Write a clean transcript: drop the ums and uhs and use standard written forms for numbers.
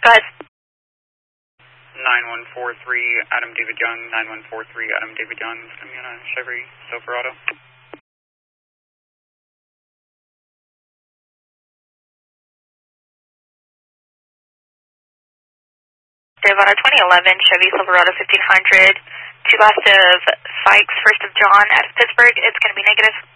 Go ahead. 9143 Adam David Young, 9143 Adam David Young, it's going to be on a Chevy Silverado. Dave on a 2011 Chevy Silverado 1500 to last of Sykes, 1st of John out of Pittsburgh. It's going to be negative.